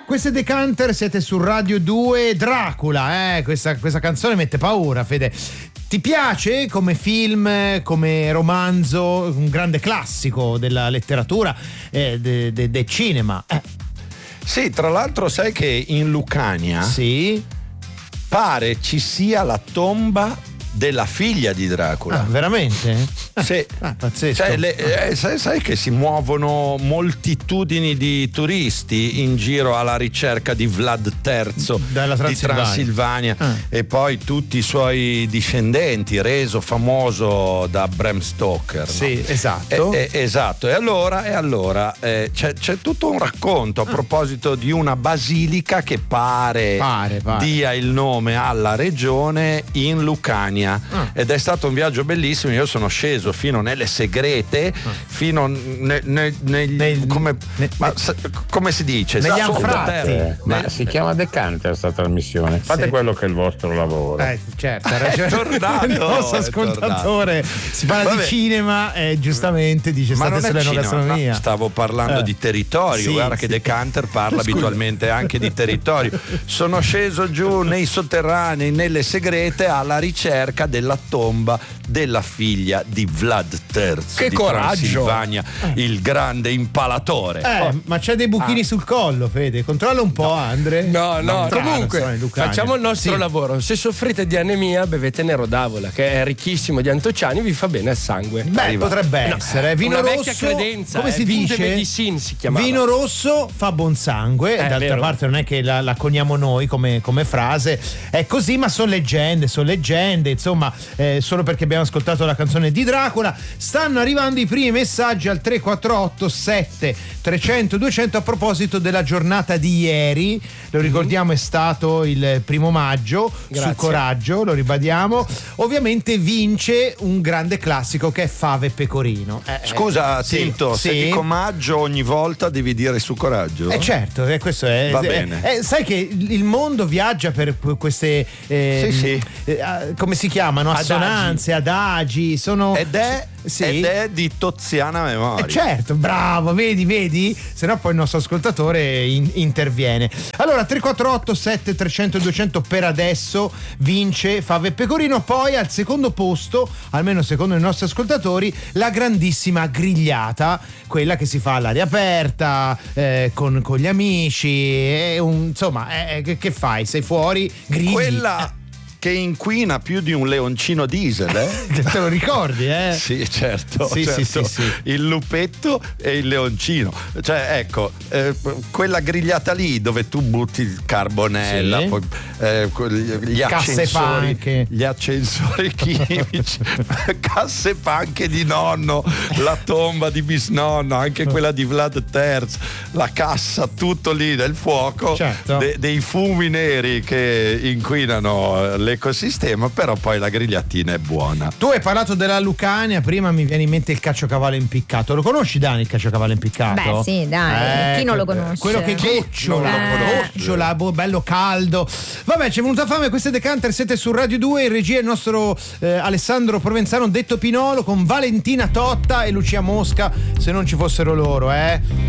Queste Decanter, siete su Radio 2. Dracula, questa canzone mette paura, Fede. Ti piace come film, come romanzo, un grande classico della letteratura, del cinema? Sì, tra l'altro sai che in Lucania pare ci sia la tomba della figlia di Dracula. Veramente? Sì. Pazzesco. Sai che si muovono moltitudini di turisti in giro alla ricerca di Vlad III di Transilvania e poi tutti i suoi discendenti, reso famoso da Bram Stoker. Sì, esatto. Esatto. E allora c'è tutto un racconto a proposito di una basilica che pare dia il nome alla regione in Lucania. Ed è stato un viaggio bellissimo. Io sono sceso fino nelle segrete, fino come si dice? Negli anfratti. Ma si chiama Decanter sta trasmissione. Fate quello che è il vostro lavoro. Certo, è tornato. Il nostro ascoltatore si parla di cinema e giustamente dice state sull'enogastronomia. Stavo parlando di territorio. Guarda che Decanter parla abitualmente anche di territorio. Sono sceso giù nei sotterranei, nelle segrete, alla ricerca della tomba della figlia di Vlad III di Transilvania, il grande impalatore. Ma c'è dei buchini sul collo, Fede. Controlla un po', Andre. No. Comunque facciamo il nostro lavoro. Se soffrite di anemia, bevete Nero d'Avola, che è ricchissimo di antociani, vi fa bene al sangue. Potrebbe essere. Vino una rosso, vecchia credenza, come si dice? Medicine si chiamava. Vino rosso fa buon sangue. D'altra parte non è che la coniamo noi come frase. È così, ma sono leggende. Insomma, solo perché abbiamo ascoltato la canzone di Dracula. Stanno arrivando i primi messaggi al 348 7 300 200 a proposito della giornata di ieri. Lo ricordiamo, è stato il 1° maggio. Grazie. Su Coraggio, lo ribadiamo. Ovviamente vince un grande classico che è Fave e Pecorino. Scusa Tinto, se dico maggio ogni volta devi dire su Coraggio? Certo, questo è. Va bene. Sai che il mondo viaggia per queste come si chiamano? Assonanze, adagi, sono. Ed è di toziana memoria. Certo, bravo, vedi? Se no poi il nostro ascoltatore interviene. Allora 348 7 300 200 per adesso vince Fave e Pecorino. Poi al secondo posto, almeno secondo i nostri ascoltatori, la grandissima grigliata, quella che si fa all'aria aperta, con gli amici, che fai? Sei fuori, grigli. Quella che inquina più di un leoncino diesel, Che te lo ricordi, Sì, certo. Sì. Il lupetto e il leoncino. Cioè, ecco, quella grigliata lì dove tu butti il carbonella, poi gli accensori chimici, casse panche di nonno, la tomba di bisnonno, anche quella di Vlad III, la cassa, tutto lì del fuoco, certo. Dei fumi neri che inquinano l'ecosistema, però poi la grigliatina è buona. Tu hai parlato della Lucania, prima mi viene in mente il caciocavallo impiccato. Lo conosci, Dani, il caciocavallo impiccato? Beh, sì, dai, chi non lo conosce? Quello che gocciola, bello caldo. Vabbè, ci è venuta fame. Queste Decanter, siete su Radio 2, in regia il nostro Alessandro Provenzano, detto Pinolo, con Valentina Totta e Lucia Mosca, se non ci fossero loro,